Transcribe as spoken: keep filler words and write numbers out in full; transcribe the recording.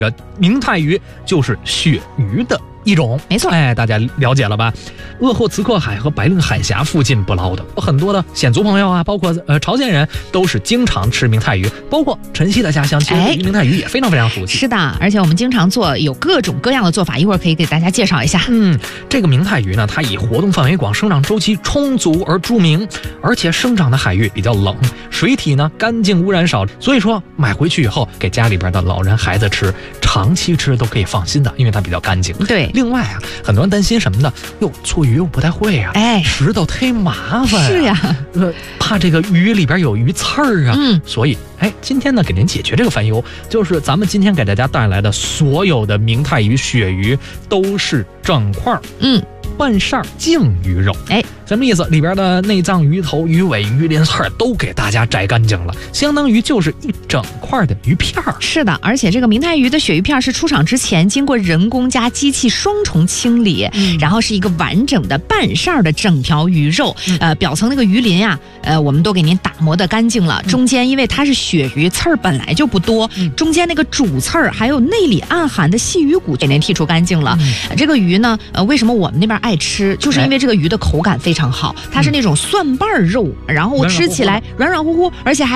明太鱼就是鳕鱼的一种， 没错。 哎，大家了解了吧？鄂霍次克海和白令海峡附近捕捞的，有很多的鲜族朋友啊，包括呃朝鲜人都是经常吃明太鱼，包括晨曦的家乡，其实对于明太鱼也非常非常熟悉。 是的，而且我们经常做，有各种各样的做法，一会儿可以给大家介绍一下。 嗯，这个明太鱼呢，它以活动范围广、生长周期充足而著名，而且生长的海域比较冷，水体呢干净，污染少，所以说买回去以后给家里边的老人孩子吃，长期吃都可以放心的，因为它比较干净。 对， 另外啊，很多人担心什么呢？哟，做鱼我不太会啊， 哎， 石头忒麻烦、啊。 是呀， 呃，怕这个鱼里边有鱼刺儿啊。 嗯， 所以哎，今天呢给您解决这个烦忧，就是咱们今天给大家带来的所有的明太鱼、鳕鱼都是整块， 嗯， 半扇净鱼肉。 哎， 什么意思？里边的内脏、鱼头、鱼尾、鱼鳞刺都给大家摘干净了，相当于就是一整块的鱼片儿。 是的，而且这个明太鱼的鳕鱼片是出厂之前经过人工加机器双重清理，嗯、然后是一个完整的半扇的整条鱼肉，嗯、呃，表层那个鱼鳞呀、啊，呃，我们都给您打磨的干净了。中间因为它是鳕鱼，刺儿本来就不多，嗯、中间那个主刺儿还有内里暗含的细鱼骨给您剔除干净了。嗯呃、这个鱼呢，呃，为什么我们那边爱吃，就是因为这个鱼的口感非常好，它是那种蒜瓣肉，然后吃起来软软乎乎，而且还